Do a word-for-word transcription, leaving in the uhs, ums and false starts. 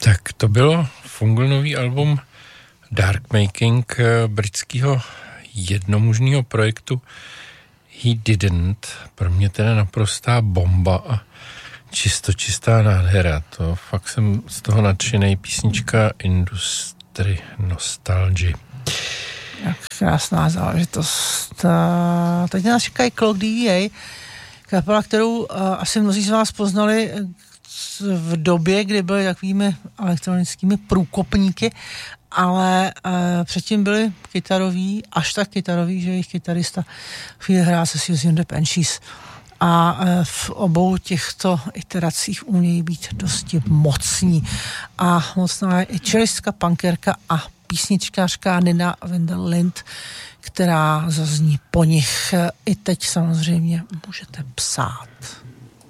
Tak to bylo Fungal album Dark Making britského jednomužného projektu He Didn't. Pro mě teda naprostá bomba a čisto čistá nádhera. To fakt jsem z toho nadšenej. Písnička Industry Nostalgy. Jak krásná záležitost. Teď nás čekají Clock D V A, kapela, kterou uh, asi mnozí z vás poznali v době, kdy byly takovými elektronickými průkopníky, ale uh, předtím byli kytaroví, až tak kytaroví, že jejich kytarista chvíli hrál se Susie and the Banshees. A uh, v obou těchto iteracích umějí být dosti mocní. A mocná je i čelistka, punkerka a písničkářka Nina Wendellind, která zazní po nich. I teď samozřejmě můžete psát.